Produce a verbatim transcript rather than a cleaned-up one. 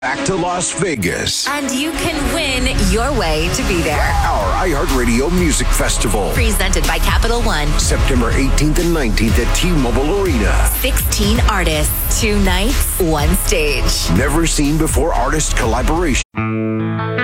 Back to Las Vegas. And you can win your way to be there. Our iHeartRadio Music Festival. Presented by Capital One. September eighteenth and nineteenth at T-Mobile Arena. sixteen artists, two nights, one stage. Never seen before artist collaboration.